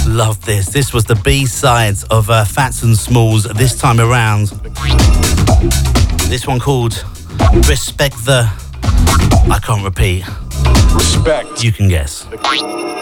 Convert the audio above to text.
Love this. This was the B-sides of Fats and Smalls this time around. This one called Respect the... I can't repeat. Respect. You can guess.